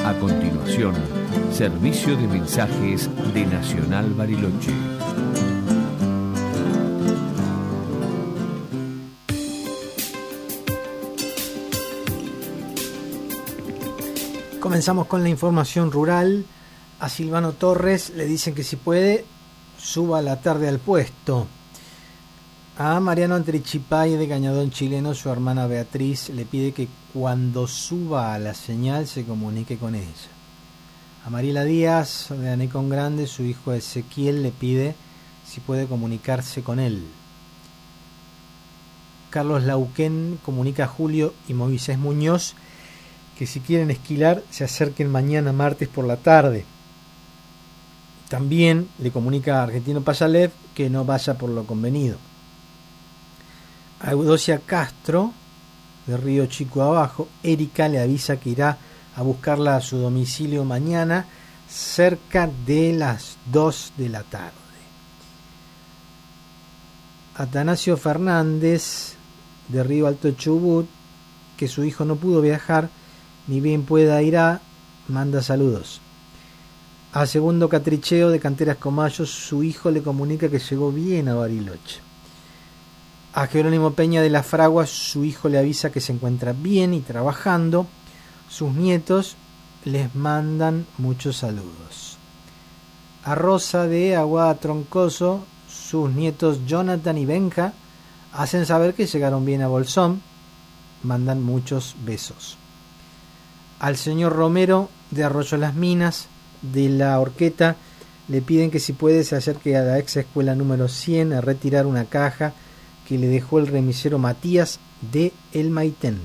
A continuación, servicio de mensajes de Nacional Bariloche. Comenzamos con la información rural. A Silvano Torres le dicen que si puede, suba a la tarde al puesto. A Mariano Antrichipay de Cañadón Chileno, su hermana Beatriz le pide que cuando suba a la señal se comunique con ella. A Mariela Díaz de Anecón Grande, su hijo Ezequiel le pide si puede comunicarse con él. Carlos Lauquén comunica a Julio y Moisés Muñoz que si quieren esquilar se acerquen mañana martes por la tarde. También le comunica a Argentino Payalev que no vaya por lo convenido. A Eudocia Castro, de Río Chico Abajo, Erika le avisa que irá a buscarla a su domicilio mañana cerca de las 2 de la tarde. Atanasio Fernández, de Río Alto Chubut, que su hijo no pudo viajar, ni bien pueda irá, manda saludos. A Segundo Catricheo, de Canteras Comayos, su hijo le comunica que llegó bien a Bariloche. A Jerónimo Peña de la Fragua, su hijo le avisa que se encuentra bien y trabajando. Sus nietos les mandan muchos saludos. A Rosa de Aguada Troncoso, sus nietos Jonathan y Benja hacen saber que llegaron bien a Bolsón, mandan muchos besos. Al señor Romero de Arroyo Las Minas, de La Horqueta, le piden que si puede se acerque a la ex escuela número 100 a retirar una caja que le dejó el remisero Matías de El Maitén.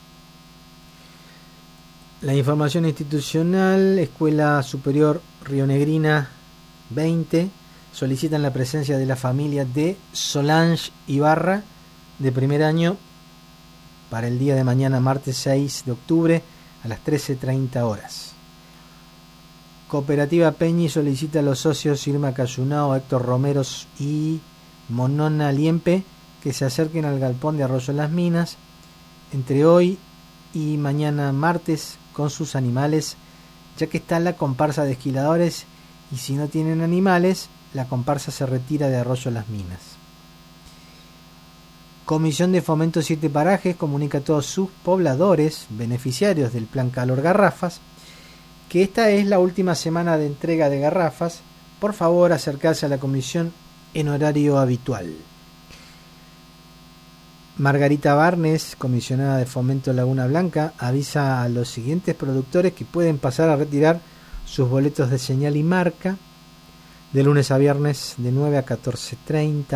La información institucional: Escuela Superior Rionegrina 20 solicitan la presencia de la familia de Solange Ibarra, de primer año, para el día de mañana, martes 6 de octubre, a las 13:30 horas. Cooperativa Peñi solicita a los socios Irma Cayunao, Héctor Romeros y Monona Liempe que se acerquen al galpón de Arroyo Las Minas entre hoy y mañana martes con sus animales, ya que está la comparsa de esquiladores y si no tienen animales, la comparsa se retira de Arroyo Las Minas. Comisión de Fomento Siete Parajes comunica a todos sus pobladores, beneficiarios del Plan Calor Garrafas, que esta es la última semana de entrega de garrafas. Por favor, acercarse a la comisión en horario habitual. Margarita Barnes, comisionada de Fomento Laguna Blanca, avisa a los siguientes productores que pueden pasar a retirar sus boletos de señal y marca de lunes a viernes de 9 a 14:30